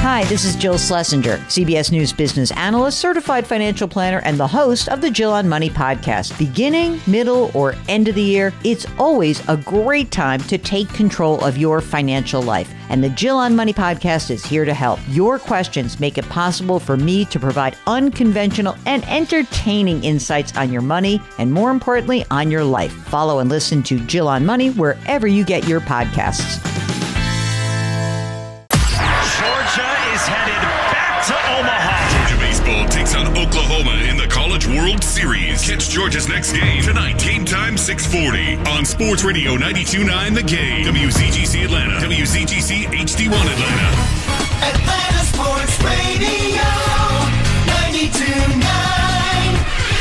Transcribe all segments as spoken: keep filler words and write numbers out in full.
Hi, this is Jill Schlesinger, C B S News business analyst, certified financial planner, and the host of the Jill on Money podcast. Beginning, middle, or end of the year, it's always a great time to take control of your financial life. And the Jill on Money podcast is here to help. Your questions make it possible for me to provide unconventional and entertaining insights on your money, and more importantly, on your life. Follow and listen to Jill on Money wherever you get your podcasts. Is headed back to Omaha. Georgia baseball takes on Oklahoma in the College World Series. Catch Georgia's next game tonight. Game time six forty on Sports Radio ninety-two point nine The Game. W Z G C Atlanta. W Z G C H D one Atlanta. Atlanta Sports Radio ninety-two point nine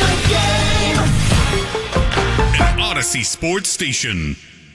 The Game. An Odyssey Sports Station.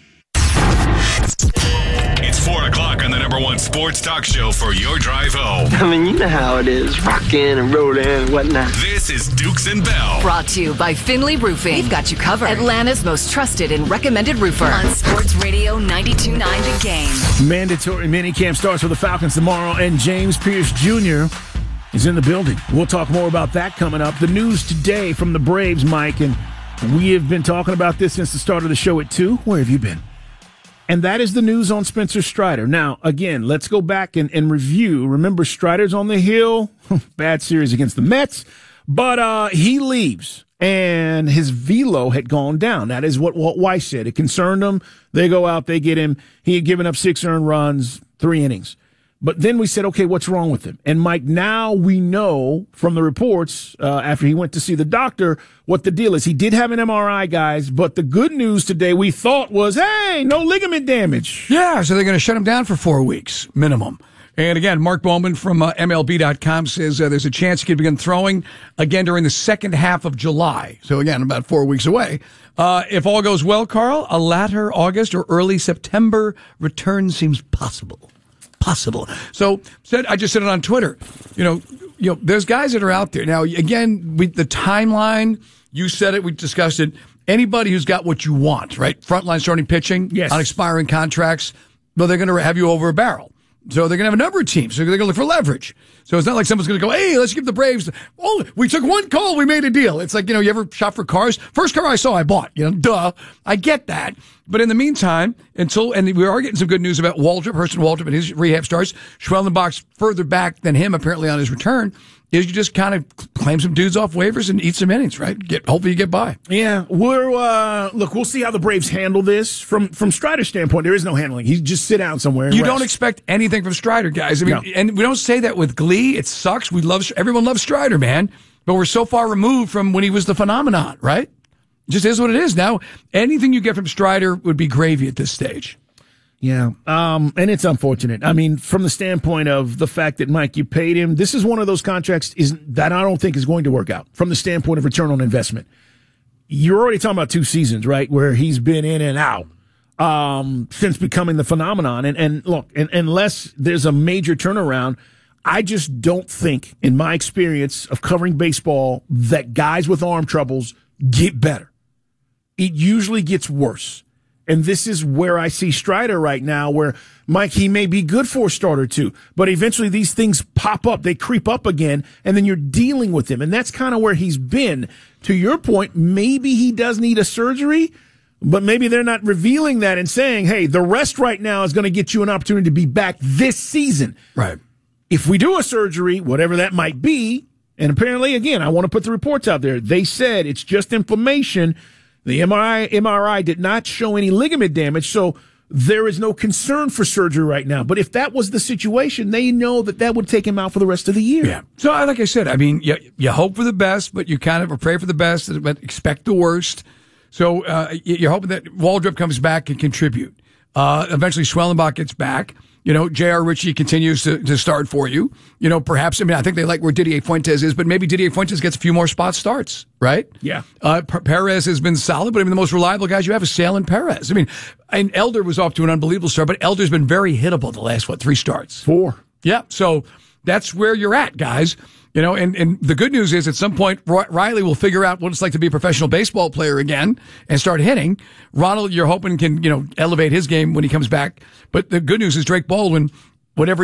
It's four o'clock on the number one sports talk show for your drive home. I mean, you know how it is, rocking and rolling and whatnot. This is Dukes and Bell. Brought to you by Finley Roofing. We've got you covered. Atlanta's most trusted and recommended roofer. On Sports Radio ninety-two point nine The Game. Mandatory minicamp starts for the Falcons tomorrow, and James Pierce Junior is in the building. We'll talk more about that coming up. The news today from the Braves, Mike, and we have been talking about this since the start of the show at two. Where have you been? And that is the news on Spencer Strider. Now, again, let's go back and, and review. Remember, Strider's on the hill. Bad series against the Mets. But uh, he leaves, and his velo had gone down. That is what Walt Weiss said. It concerned him. They go out, they get him. He had given up six earned runs, three innings. But then we said, okay, what's wrong with him? And, Mike, now we know from the reports uh, after he went to see the doctor what the deal is. He did have an M R I, guys, but the good news today we thought was, hey, no ligament damage. Yeah, so they're going to shut him down for four weeks, minimum. And again, Mark Bowman from uh, M L B dot com says uh, there's a chance he could begin throwing again during the second half of July. So again, about four weeks away. Uh, if all goes well, Carl, a latter August or early September return seems possible. Possible. So said I just said it on Twitter. You know, you know, there's guys that are out there now. Again, we, the timeline. You said it. We discussed it. Anybody who's got what you want, right? Frontline starting pitching, yes, on expiring contracts. Well, they're going to have you over a barrel. So they're going to have a number of teams. So they're going to look for leverage. So it's not like someone's going to go, hey, let's give the Braves. Oh, we took one call. We made a deal. It's like, you know, you ever shop for cars? First car I saw, I bought. You know, duh. I get that. But in the meantime, until, and we are getting some good news about Waldrop, Hurston Waldrop and his rehab starts. Schwellenbach's further back than him, apparently, on his return. Is you just kind of claim some dudes off waivers and eat some innings, right? Get, hopefully you get by. Yeah, we're uh, look. We'll see how the Braves handle this. From from Strider's standpoint, there is no handling. He just sit down somewhere. And you rest. Don't expect anything from Strider, guys. I mean, no. And we don't say that with glee. It sucks. We love everyone loves Strider, man. But we're so far removed from when he was the phenomenon, right? It just is what it is now. Anything you get from Strider would be gravy at this stage. Yeah, um, and it's unfortunate. I mean, from the standpoint of the fact that, Mike, you paid him, this is one of those contracts is that I don't think is going to work out from the standpoint of return on investment. You're already talking about two seasons, right, where he's been in and out um, since becoming the phenomenon. And, and look, and, unless there's a major turnaround, I just don't think, in my experience of covering baseball, that guys with arm troubles get better. It usually gets worse. And this is where I see Strider right now, where, Mike, he may be good for a start or two, but eventually these things pop up, they creep up again, and then you're dealing with him. And that's kind of where he's been. To your point, maybe he does need a surgery, but maybe they're not revealing that and saying, hey, the rest right now is going to get you an opportunity to be back this season. Right. If we do a surgery, whatever that might be, and apparently, again, I want to put the reports out there. They said it's just inflammation. The M R I, M R I did not show any ligament damage, so there is no concern for surgery right now. But if that was the situation, they know that that would take him out for the rest of the year. Yeah. So, like I said, I mean, you, you hope for the best, but you kind of pray for the best, but expect the worst. So uh, you're hoping that Waldrop comes back and contribute. Uh, eventually, Schwellenbach gets back. You know, J R. Ritchie continues to, to start for you. You know, perhaps, I mean, I think they like where Didier Fuentes is, but maybe Didier Fuentes gets a few more spot starts, right? Yeah. Uh, Perez has been solid, but I mean, the most reliable guys you have is Sale and Perez. I mean, and Elder was off to an unbelievable start, but Elder's been very hittable the last, what, three starts? Four. Yeah. So that's where you're at, guys. You know, and, and the good news is at some point, Riley will figure out what it's like to be a professional baseball player again and start hitting. Ronald, you're hoping can, you know, elevate his game when he comes back. But the good news is Drake Baldwin, whatever